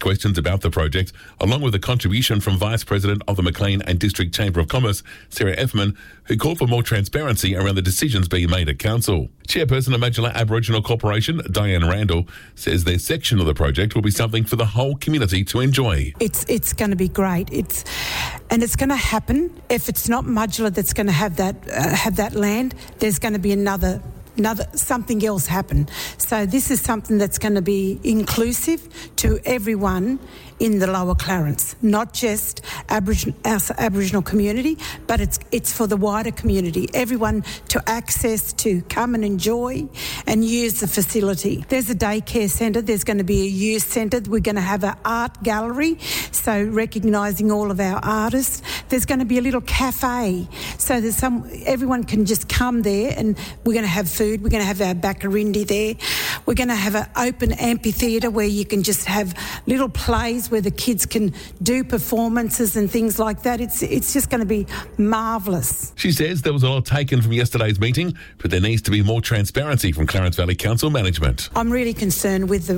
questions about the project, along with a contribution from Vice President of the Maclean and District Chamber of Commerce, Sarah Efferman, who called for more transparency around the decisions being made at Council. Chairperson of Majula Aboriginal Corporation, Diane Randall, says their section of the project will be something for the whole community to enjoy. It's going to be great. It's going to happen. If it's not Majula that's going to have that land, there's going to be another something else happen. So this is something that's going to be inclusive to everyone in the Lower Clarence, not just our Aboriginal community, but it's for the wider community, everyone to access, to come and enjoy and use the facility. There's a daycare centre, there's going to be a youth centre, we're going to have an art gallery, so recognising all of our artists. There's going to be a little cafe, so everyone can just come there, and we're going to have food, we're going to have our bakarindi there, we're going to have an open amphitheatre where you can just have little plays where the kids can do performances and things like that. It's just going to be marvellous. She says there was a lot taken from yesterday's meeting, but there needs to be more transparency from Clarence Valley Council management. I'm really concerned with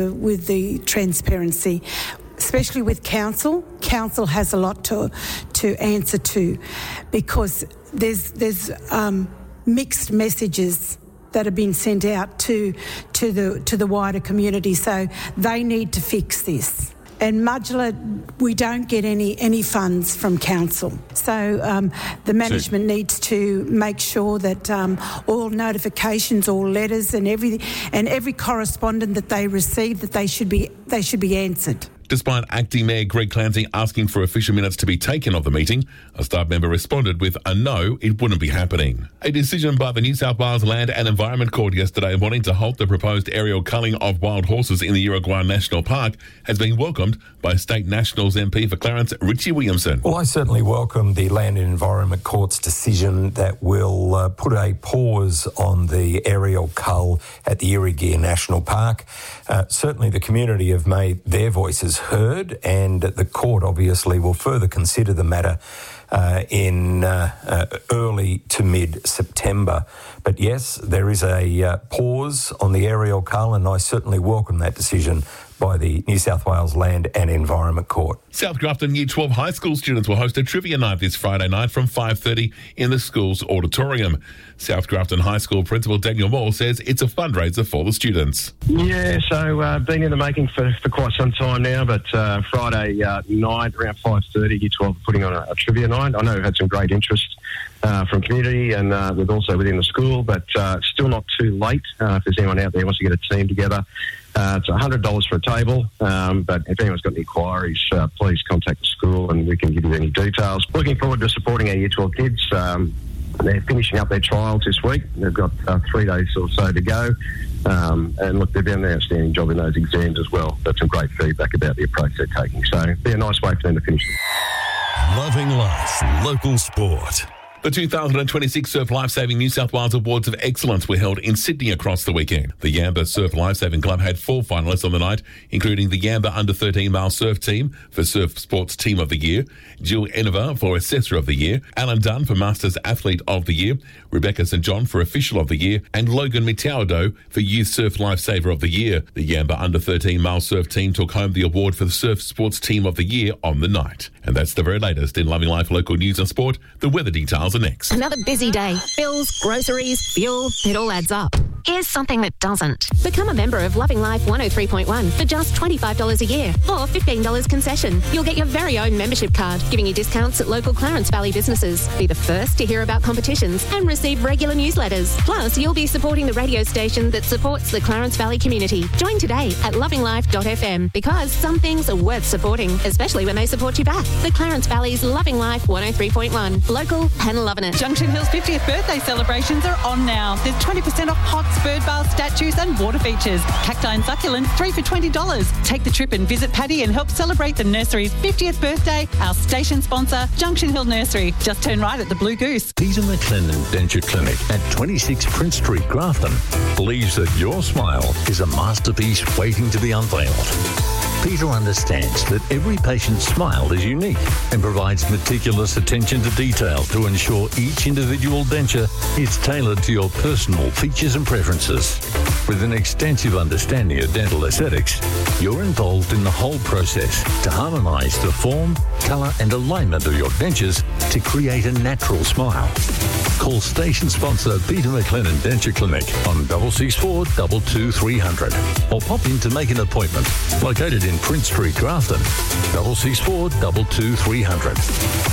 the transparency, especially with council. Council has a lot to answer to, because there's mixed messages that have been sent out to the wider community. So they need to fix this. And Majula, we don't get any funds from council. So the management needs to make sure that all notifications, all letters and every correspondence that they receive, that they should be answered. Despite Acting Mayor Greg Clancy asking for official minutes to be taken of the meeting, a staff member responded with a no, it wouldn't be happening. A decision by the New South Wales Land and Environment Court yesterday wanting to halt the proposed aerial culling of wild horses in the Uruguay National Park has been welcomed by State Nationals MP for Clarence, Richie Williamson. Well, I certainly welcome the Land and Environment Court's decision that will put a pause on the aerial cull at the Uruguay National Park. Certainly the community have made their voices heard, and the court obviously will further consider the matter in early to mid-September. But yes, there is a pause on the aerial cull, and I certainly welcome that decision by the New South Wales Land and Environment Court. South Grafton Year 12 high school students will host a trivia night this Friday night from 5:30 in the school's auditorium. South Grafton High School Principal Daniel Moore says it's a fundraiser for the students. Yeah, so been in the making for quite some time now, but Friday night around 5:30, Year 12 putting on a trivia night. I know we've had some great interest from community and with also within the school, but still not too late if there's anyone out there who wants to get a team together. It's $100 for a table, but if anyone's got any inquiries, please contact the school and we can give you any details. Looking forward to supporting our Year 12 kids. They're finishing up their trials this week. They've got 3 days or so to go. And look, they've done an outstanding job in those exams as well. That's some great feedback about the approach they're taking. So it'll be a nice way for them to finish them. Loving life, local sport. The 2026 Surf Lifesaving New South Wales Awards of Excellence were held in Sydney across the weekend. The Yamba Surf Lifesaving Club had 4 finalists on the night, including the Yamba Under-13 Male Surf Team for Surf Sports Team of the Year, Jill Enova for Assessor of the Year, Alan Dunn for Masters Athlete of the Year, Rebecca St John for Official of the Year, and Logan Mitiaudo for Youth Surf Lifesaver of the Year. The Yamba Under-13 Male Surf Team took home the award for the Surf Sports Team of the Year on the night. And that's the very latest in Loving Life local news and sport. The weather details are next. Another busy day. Bills, groceries, fuel, it all adds up. Here's something that doesn't. Become a member of Loving Life 103.1 for just $25 a year or $15 concession. You'll get your very own membership card, giving you discounts at local Clarence Valley businesses. Be the first to hear about competitions and receive regular newsletters. Plus, you'll be supporting the radio station that supports the Clarence Valley community. Join today at lovinglife.fm because some things are worth supporting, especially when they support you back. The Clarence Valley's Loving Life 103.1. Local and loving it. Junction Hill's 50th birthday celebrations are on now. There's 20% off pots, bird bath, statues and water features. Cacti and succulents, 3 for $20. Take the trip and visit Paddy and help celebrate the nursery's 50th birthday. Our station sponsor, Junction Hill Nursery. Just turn right at the Blue Goose. Peter McLennan Denture Clinic at 26 Prince Street, Grafton believes that your smile is a masterpiece waiting to be unveiled. Peter understands that every patient's smile is unique and provides meticulous attention to detail to ensure each individual denture is tailored to your personal features and preferences. With an extensive understanding of dental aesthetics, you're involved in the whole process to harmonise the form, colour and alignment of your dentures to create a natural smile. Call station sponsor Peter McLennan Denture Clinic on 664 22 300 or pop in to make an appointment. Located in Prince Street, Grafton, 664 22 300.